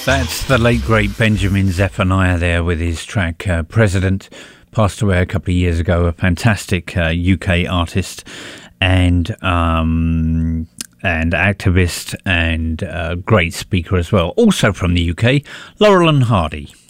That's the late, great Benjamin Zephaniah there with his track President. Passed away a couple of years ago, a fantastic UK artist and activist and great speaker as well. Also from the UK, Laurel and Hardy.